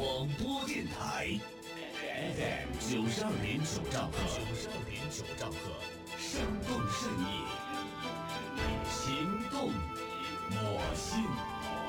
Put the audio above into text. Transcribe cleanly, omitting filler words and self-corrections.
广播电台 FM 92.9兆赫，生动盛意，情动我心。